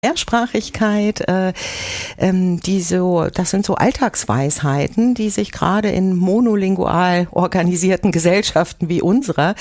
Mehrsprachigkeit, das sind so Alltagsweisheiten, die sich gerade in monolingual organisierten Gesellschaften wie unserer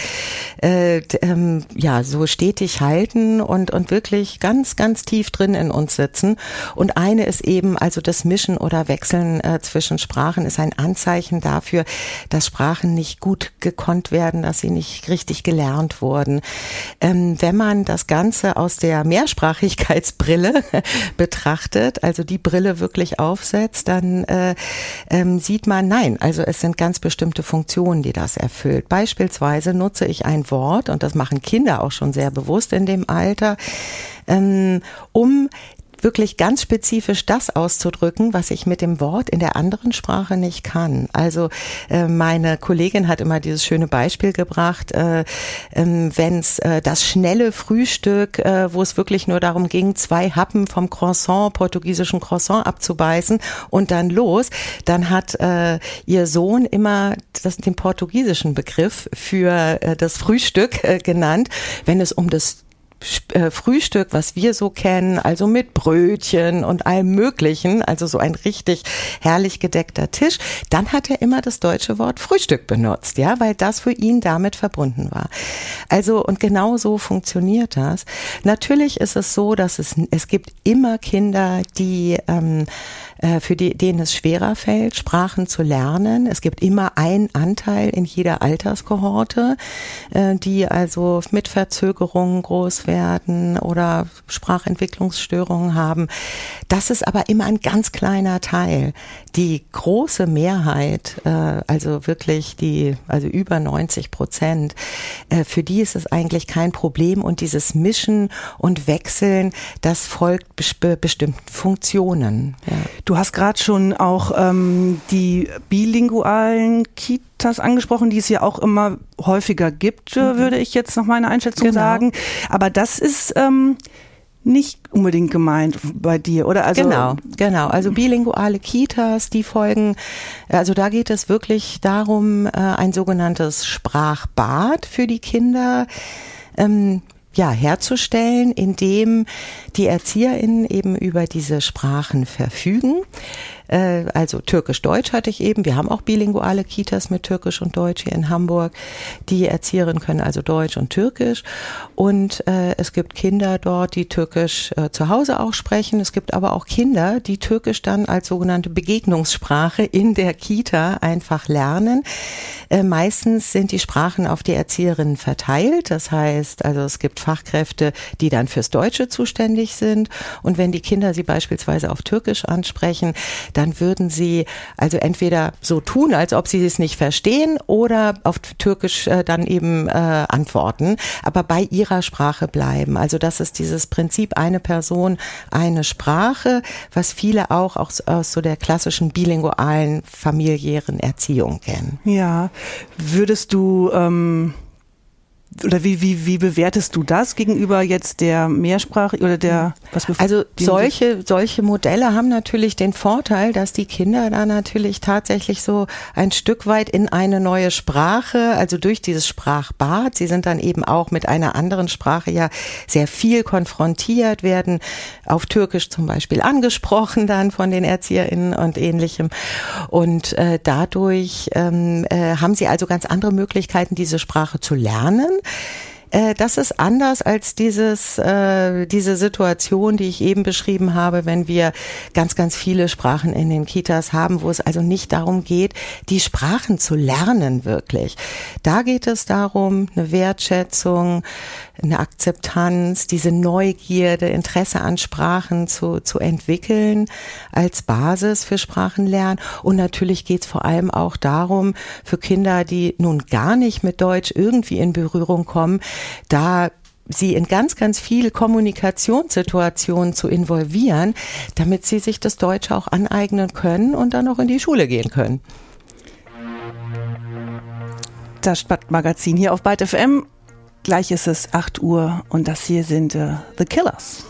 so stetig halten und wirklich ganz, ganz tief drin in uns sitzen. Und eine ist eben, also das Mischen oder Wechseln zwischen Sprachen ist ein Anzeichen dafür, dass Sprachen nicht gut gekonnt werden, dass sie nicht richtig gelernt wurden. Wenn man das Ganze aus der Mehrsprachigkeitsbrille betrachtet, also die Brille wirklich aufsetzt, dann sieht man, nein, also es sind ganz bestimmte Funktionen, die das erfüllt. Beispielsweise nutze ich ein Wort, und das machen Kinder auch schon sehr bewusst in dem Alter, um wirklich ganz spezifisch das auszudrücken, was ich mit dem Wort in der anderen Sprache nicht kann. Also meine Kollegin hat immer dieses schöne Beispiel gebracht, wenn es das schnelle Frühstück, wo es wirklich nur darum ging, 2 Happen vom portugiesischen Croissant abzubeißen und dann los, dann hat ihr Sohn immer den portugiesischen Begriff für das Frühstück genannt, wenn es um das Frühstück, was wir so kennen, also mit Brötchen und allem Möglichen, also so ein richtig herrlich gedeckter Tisch, dann hat er immer das deutsche Wort Frühstück benutzt, ja, weil das für ihn damit verbunden war. Also, und genau so funktioniert das. Natürlich ist es so, dass es gibt immer Kinder, denen es schwerer fällt, Sprachen zu lernen. Es gibt immer einen Anteil in jeder Alterskohorte, die also mit Verzögerungen groß werden oder Sprachentwicklungsstörungen haben. Das ist aber immer ein ganz kleiner Teil. Die große Mehrheit, also wirklich also über 90%, für die ist es eigentlich kein Problem, und dieses Mischen und Wechseln, das folgt bestimmten Funktionen. Ja. Du hast gerade schon auch die bilingualen Kitas angesprochen, die es ja auch immer häufiger gibt, würde ich jetzt nach meiner Einschätzung sagen. Aber das ist nicht unbedingt gemeint bei dir, oder? Also Genau. Also bilinguale Kitas, die folgen, also da geht es wirklich darum, ein sogenanntes Sprachbad für die Kinder herzustellen, indem die ErzieherInnen eben über diese Sprachen verfügen. Also Türkisch-Deutsch hatte ich eben. Wir haben auch bilinguale Kitas mit Türkisch und Deutsch hier in Hamburg. Die Erzieherinnen können also Deutsch und Türkisch. Und es gibt Kinder dort, die Türkisch zu Hause auch sprechen. Es gibt aber auch Kinder, die Türkisch dann als sogenannte Begegnungssprache in der Kita einfach lernen. Meistens sind die Sprachen auf die Erzieherinnen verteilt. Das heißt, also es gibt Fachkräfte, die dann fürs Deutsche zuständig sind. Und wenn die Kinder sie beispielsweise auf Türkisch ansprechen, dann würden sie also entweder so tun, als ob sie es nicht verstehen, oder auf Türkisch dann eben antworten, aber bei ihrer Sprache bleiben. Also das ist dieses Prinzip, eine Person, eine Sprache, was viele auch aus so der klassischen bilingualen familiären Erziehung kennen. Ja, würdest du oder wie bewertest du das gegenüber jetzt der Mehrsprache oder der Also solche Modelle haben natürlich den Vorteil, dass die Kinder da natürlich tatsächlich so ein Stück weit in eine neue Sprache, also durch dieses Sprachbad, sie sind dann eben auch mit einer anderen Sprache ja sehr viel konfrontiert, werden auf Türkisch zum Beispiel angesprochen dann von den ErzieherInnen und Ähnlichem, und dadurch haben sie also ganz andere Möglichkeiten, diese Sprache zu lernen. Das ist anders als diese Situation, die ich eben beschrieben habe, wenn wir ganz, ganz viele Sprachen in den Kitas haben, wo es also nicht darum geht, die Sprachen zu lernen wirklich. Da geht es darum, eine Wertschätzung, eine Akzeptanz, diese Neugierde, Interesse an Sprachen zu entwickeln als Basis für Sprachenlernen. Und natürlich geht es vor allem auch darum, für Kinder, die nun gar nicht mit Deutsch irgendwie in Berührung kommen, da sie in ganz, ganz viele Kommunikationssituationen zu involvieren, damit sie sich das Deutsche auch aneignen können und dann auch in die Schule gehen können. Das Stadtmagazin hier auf Byte FM. Gleich ist es 8 Uhr und das hier sind The Killers.